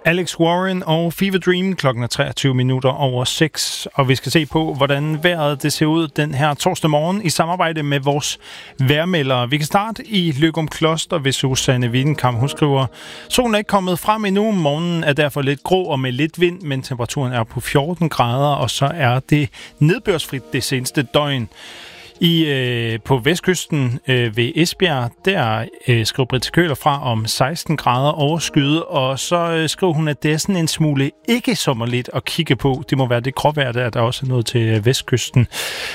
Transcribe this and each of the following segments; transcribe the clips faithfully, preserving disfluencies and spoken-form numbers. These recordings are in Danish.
Alex Warren og Fever Dream. Klokken er treogtyve minutter over seks, og vi skal se på, hvordan vejret det ser ud den her torsdag morgen i samarbejde med vores vejrmeldere. Vi kan starte i Løgumkloster ved Susanne Wiedenkamp. Hun skriver, solen er ikke kommet frem endnu. Morgenen er derfor lidt grå og med lidt vind, men temperaturen er på fjorten grader, og så er det nedbørsfrit det seneste døgn. I, øh, på vestkysten øh, ved Esbjerg, der øh, skriver Britta Køhler fra om seksten grader overskyet, og så øh, skriver hun, at det er sådan en smule ikke sommerligt at kigge på. Det må være det gråvejr, der, der også er noget til øh, vestkysten.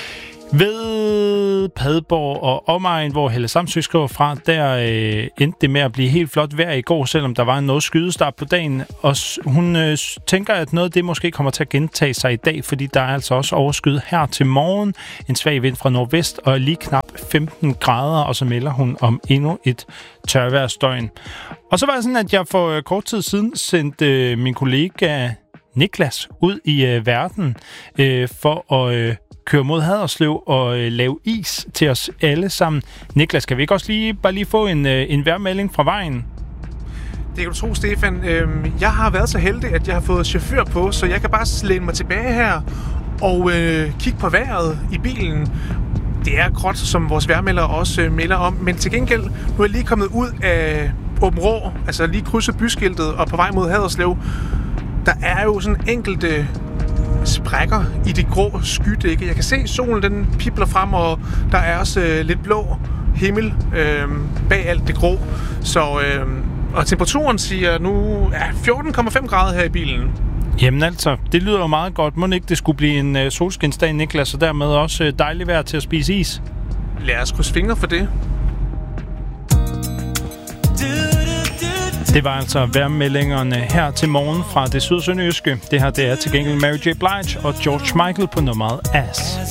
Ved Padborg og omegn, hvor Helle Samsø skriver fra, der øh, endte det med at blive helt flot vejr i går, selvom der var en noget skydestart på dagen. Og hun øh, tænker, at noget af det måske kommer til at gentage sig i dag, fordi der er altså også overskyet her til morgen. En svag vind fra nordvest og lige knap femten grader, og så melder hun om endnu et tørvejrsdøgn. Og så var det sådan, at jeg for øh, kort tid siden sendte øh, min kollega Niklas ud i øh, verden øh, for at øh, køre mod Haderslev og øh, lave is til os alle sammen. Niklas, kan vi ikke også lige, bare lige få en, øh, en vejrmelding fra vejen? Det kan du tro, Stefan. Øhm, jeg har været så heldig, at jeg har fået chauffør på, så jeg kan bare læne mig tilbage her og øh, kigge på vejret i bilen. Det er gråt, som vores vejrmelder også øh, melder om, men til gengæld, nu er jeg lige kommet ud af Åben Rå, altså lige krydset byskiltet og på vej mod Haderslev. Der er jo sådan enkelte sprækker i det grå skydække. Jeg kan se, solen den pibler frem, og der er også øh, lidt blå himmel øh, bag alt det grå. Så, øh, og temperaturen siger nu ja, fjorten komma fem grader her i bilen. Jamen altså, det lyder jo meget godt. Må ikke det skulle blive en øh, solskinsdag, Niklas, og dermed også øh, dejligt vejr til at spise is? Lad os krydse fingre for det. Det var altså vejrmeldingerne her til morgen fra det sydsønderjyske. Det her det er til gengæld Mary J. Blige og George Michael på nummeret Ass.